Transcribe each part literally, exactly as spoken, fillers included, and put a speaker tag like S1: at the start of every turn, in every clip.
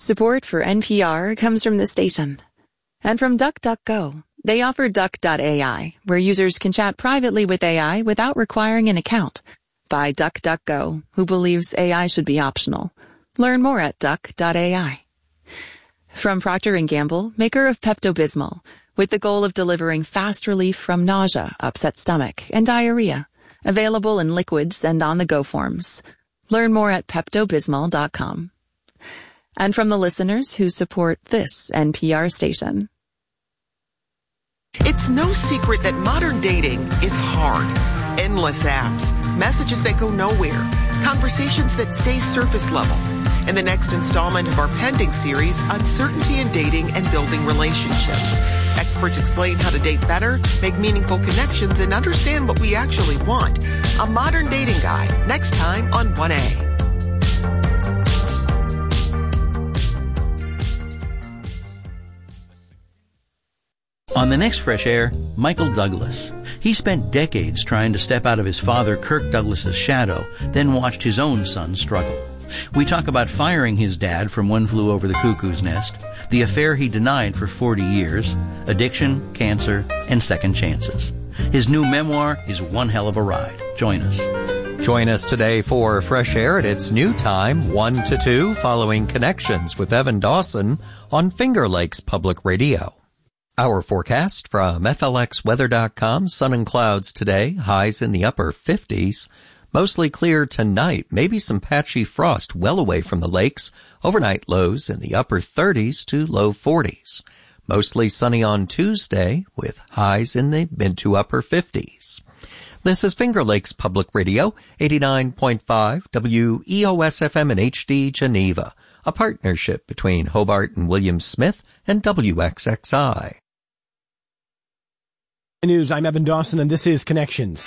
S1: Support for N P R comes from the station. And from DuckDuckGo. They offer Duck dot A I, where users can chat privately with A I without requiring an account. By DuckDuckGo, who believes A I should be optional. Learn more at Duck dot A I. From Procter and Gamble, maker of Pepto-Bismol, with the goal of delivering fast relief from nausea, upset stomach, and diarrhea. Available in liquids and on-the-go forms. Learn more at Pepto Bismol dot com. And from the listeners who support this N P R station.
S2: It's no secret that modern dating is hard. Endless apps, messages that go nowhere, conversations that stay surface level. In the next installment of our pending series, Uncertainty in Dating and Building Relationships. Experts explain how to date better, make meaningful connections, and understand what we actually want. A modern dating guide, next time on one A.
S3: On the next Fresh Air, Michael Douglas. He spent decades trying to step out of his father Kirk Douglas's shadow, then watched his own son struggle. We talk about firing his dad from One Flew Over the Cuckoo's Nest, the affair he denied for forty years, addiction, cancer, and second chances. His new memoir is one hell of a ride. Join us.
S4: Join us today for Fresh Air at its new time, one to two, following Connections with Evan Dawson on Finger Lakes Public Radio. Our forecast from F L X weather dot com, sun and clouds today, highs in the upper fifties. Mostly clear tonight, maybe some patchy frost well away from the lakes. Overnight lows in the upper thirties to low forties. Mostly sunny on Tuesday with highs in the mid to upper fifties. This is Finger Lakes Public Radio, eighty-nine point five W E O S F M in H D Geneva, a partnership between Hobart and William Smith and W X X I.
S5: News, I'm Evan Dawson, and this is Connections.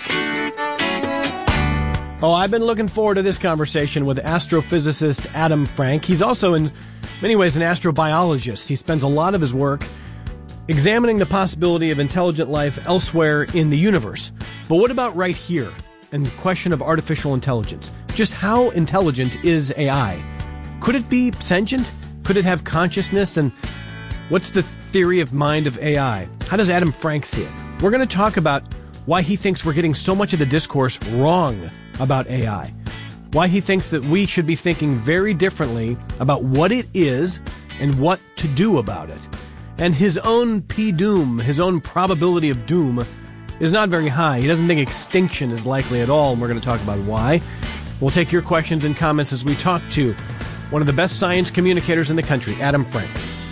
S5: Oh, I've been looking forward to this conversation with astrophysicist Adam Frank. He's also, in many ways, an astrobiologist. He spends a lot of his work examining the possibility of intelligent life elsewhere in the universe. But what about right here, and the question of artificial intelligence? Just how intelligent is A I? Could it be sentient? Could it have consciousness? And what's the theory of mind of A I? How does Adam Frank see it? We're going to talk about why he thinks we're getting so much of the discourse wrong about A I. Why he thinks that we should be thinking very differently about what it is and what to do about it. And his own P-doom, his own probability of doom, is not very high. He doesn't think extinction is likely at all, and we're going to talk about why. We'll take your questions and comments as we talk to one of the best science communicators in the country, Adam Frank.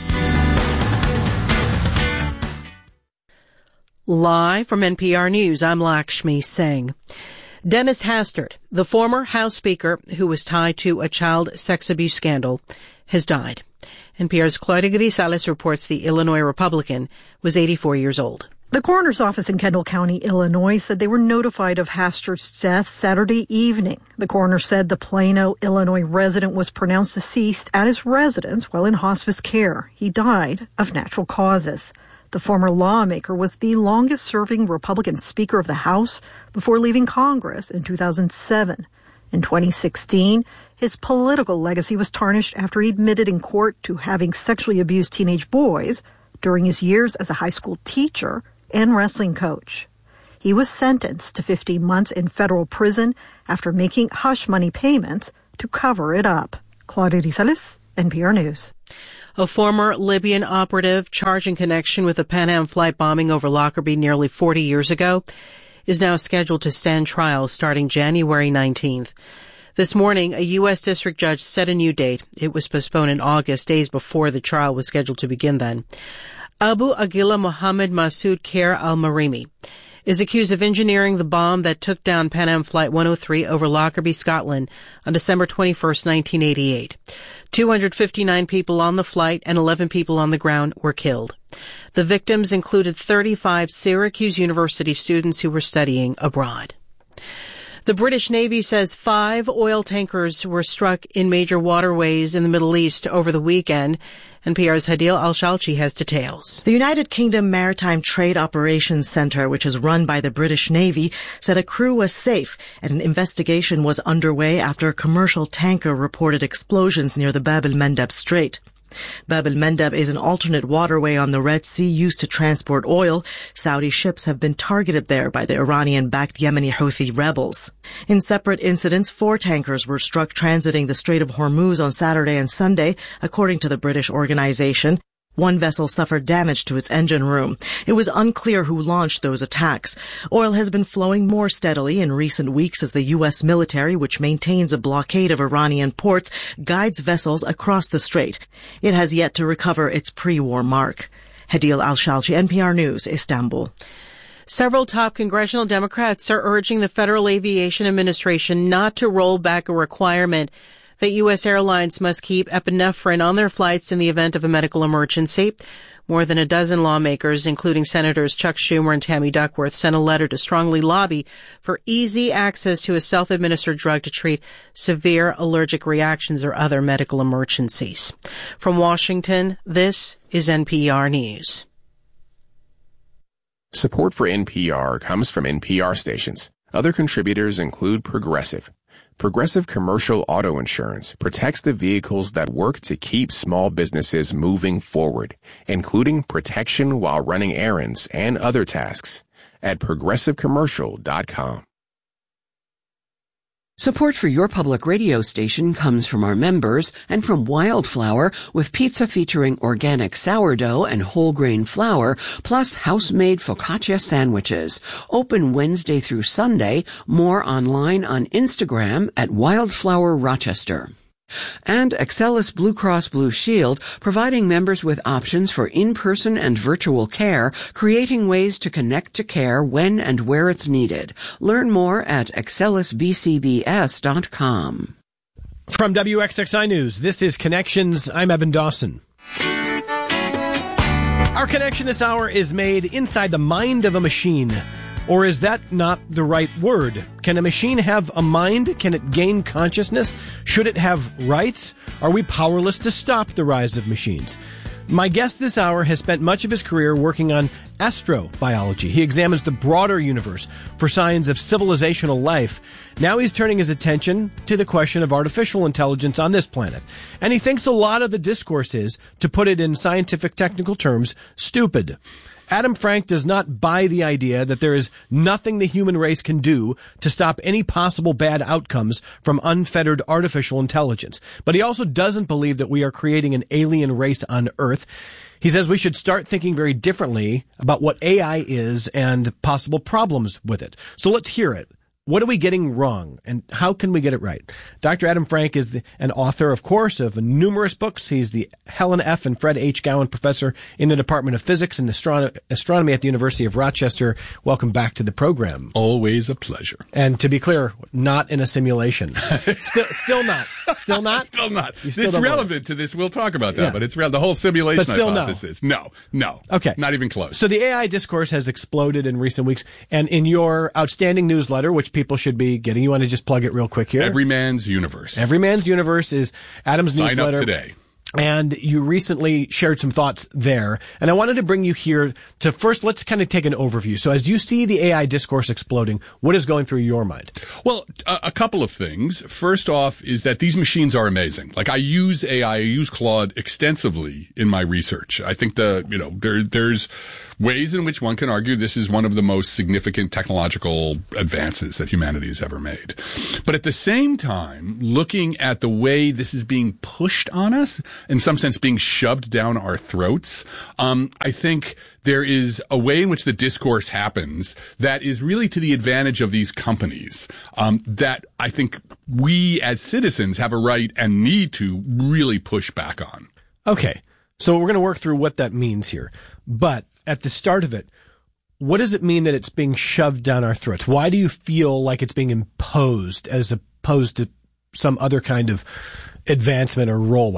S6: Live from N P R News, I'm Lakshmi Singh. Dennis Hastert, the former House Speaker who was tied to a child sex abuse scandal, has died. N P R's Claudia Grisales reports the Illinois Republican was eighty-four years old.
S7: The coroner's office in Kendall County, Illinois, said they were notified of Hastert's death Saturday evening. The coroner said the Plano, Illinois resident was pronounced deceased at his residence while in hospice care. He died of natural causes. The former lawmaker was the longest-serving Republican Speaker of the House before leaving Congress in two thousand seven. In twenty sixteen, his political legacy was tarnished after he admitted in court to having sexually abused teenage boys during his years as a high school teacher and wrestling coach. He was sentenced to fifteen months in federal prison after making hush money payments to cover it up. Claudia Grisales, N P R News.
S6: A former Libyan operative charged in connection with the Pan Am flight bombing over Lockerbie nearly forty years ago is now scheduled to stand trial starting January nineteenth. This morning, a U S district judge set a new date. It was postponed in August, days before the trial was scheduled to begin then. Abu Aguila Mohammed Masoud Khair al-Marimi is accused of engineering the bomb that took down Pan Am Flight one oh three over Lockerbie, Scotland on December twenty-first, nineteen eighty-eight. two hundred fifty-nine people on the flight and eleven people on the ground were killed. The victims included thirty-five Syracuse University students who were studying abroad. The British Navy says five oil tankers were struck in major waterways in the Middle East over the weekend. N P R's Hadil Al-Shalchi has details.
S8: The United Kingdom Maritime Trade Operations Centre, which is run by the British Navy, said a crew was safe and an investigation was underway after a commercial tanker reported explosions near the Bab el-Mandeb Strait. Bab el-Mandeb is an alternate waterway on the Red Sea used to transport oil. Saudi ships have been targeted there by the Iranian-backed Yemeni Houthi rebels. In separate incidents, four tankers were struck transiting the Strait of Hormuz on Saturday and Sunday, according to the British organization. One vessel suffered damage to its engine room. It was unclear who launched those attacks. Oil has been flowing more steadily in recent weeks as the U S military, which maintains a blockade of Iranian ports, guides vessels across the strait. It has yet to recover its pre-war mark. Hadil Al-Shalchi, N P R News, Istanbul.
S6: Several top congressional Democrats are urging the Federal Aviation Administration not to roll back a requirement that U S airlines must keep epinephrine on their flights in the event of a medical emergency. More than a dozen lawmakers, including Senators Chuck Schumer and Tammy Duckworth, sent a letter to strongly lobby for easy access to a self-administered drug to treat severe allergic reactions or other medical emergencies. From Washington, this is N P R News.
S9: Support for N P R comes from N P R stations. Other contributors include Progressive. Progressive Commercial Auto Insurance protects the vehicles that work to keep small businesses moving forward, including protection while running errands and other tasks at progressive commercial dot com.
S10: Support for your public radio station comes from our members and from Wildflower, with pizza featuring organic sourdough and whole grain flour, plus house-made focaccia sandwiches. Open Wednesday through Sunday. More online on Instagram at Wildflower Rochester. And Excelis Blue Cross Blue Shield, providing members with options for in-person and virtual care, creating ways to connect to care when and where it's needed. Learn more at excelis b c b s dot com.
S5: From W X X I News, this is Connections. I'm Evan Dawson. Our connection this hour is made inside the mind of a machine. Or is that not the right word? Can a machine have a mind? Can it gain consciousness? Should it have rights? Are we powerless to stop the rise of machines? My guest this hour has spent much of his career working on astrobiology. He examines the broader universe for signs of civilizational life. Now he's turning his attention to the question of artificial intelligence on this planet. And he thinks a lot of the discourse is, to put it in scientific technical terms, stupid. Adam Frank does not buy the idea that there is nothing the human race can do to stop any possible bad outcomes from unfettered artificial intelligence. But he also doesn't believe that we are creating an alien race on Earth. He says we should start thinking very differently about what A I is and possible problems with it. So let's hear it. What are we getting wrong, and how can we get it right? Doctor Adam Frank is the, an author, of course, of numerous books. He's the Helen F. and Fred H. Gowan Professor in the Department of Physics and Astron- Astronomy at the University of Rochester. Welcome back to the program.
S11: Always a pleasure.
S5: And to be clear, not in a simulation. still, still not. Still not?
S11: Still not.
S5: Still
S11: it's relevant to this. We'll talk about that, yeah. but it's re- the whole simulation
S5: but still
S11: hypothesis. No. no, no.
S5: Okay.
S11: Not even close.
S5: So the A I discourse has exploded in recent weeks, and in your outstanding newsletter, which people should be getting. You want to just plug it real quick here?
S11: Everyman's Universe.
S5: Everyman's Universe is Adam's
S11: Sign
S5: newsletter.
S11: Sign up today.
S5: And you recently shared some thoughts there. And I wanted to bring you here to first, let's kind of take an overview. So as you see the A I discourse exploding, what is going through your mind?
S11: Well, a, a couple of things. First off is that these machines are amazing. Like I use A I, I use Claude extensively in my research. I think the, you know, there, there's ways in which one can argue this is one of the most significant technological advances that humanity has ever made. But at the same time, looking at the way this is being pushed on us, in some sense being shoved down our throats, um, I think there is a way in which the discourse happens that is really to the advantage of these companies, um, that I think we as citizens have a right and need to really push back on.
S5: Okay. So we're going to work through what that means here. But at the start of it, what does it mean that it's being shoved down our throats? Why do you feel like it's being imposed as opposed to some other kind of advancement or rollout?